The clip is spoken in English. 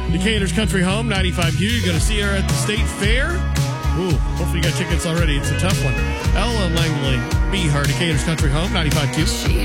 Decatur's Country Home, 95Q. You're going to see her at the State Fair. Ooh, hopefully you got tickets already. It's a tough one. Ella Langley, Be Her, Decatur's Country Home, 95Q.